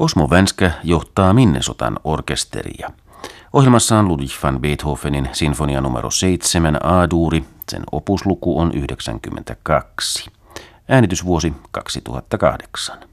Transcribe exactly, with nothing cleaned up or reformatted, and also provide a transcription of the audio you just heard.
Osmo Vänskä johtaa Minnesotan orkesteria. Ohjelmassa on Ludwig van Beethovenin sinfonia numero seitsemän A-duuri. Sen opusluku on yhdeksänkymmentäkaksi. Äänitysvuosi kaksituhattakahdeksan.